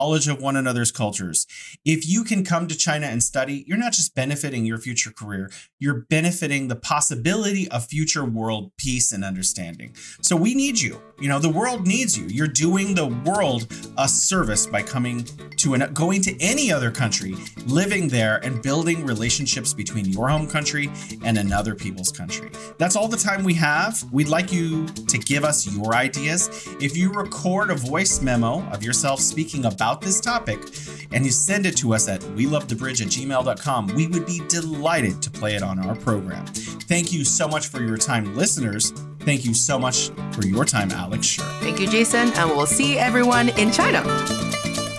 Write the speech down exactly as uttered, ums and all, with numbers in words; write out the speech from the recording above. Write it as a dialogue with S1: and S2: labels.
S1: knowledge of one another's cultures. If you can come to China and study, you're not just benefiting your future career, you're benefiting the possibility of future world peace and understanding. So we need you. You know, the world needs you. You're doing the world a service by coming to an, going to any other country, living there and building relationships between your home country and another people's country. That's all the time we have. We'd like you to give us your ideas. If you record a voice memo of yourself speaking about this topic and you send it to us at we love the bridge at gmail dot com, we would be delighted to play it on our program. Thank you so much for your time, listeners. Thank you so much for your time, Alex Sher.
S2: Thank you, Jason, and we'll see everyone in China.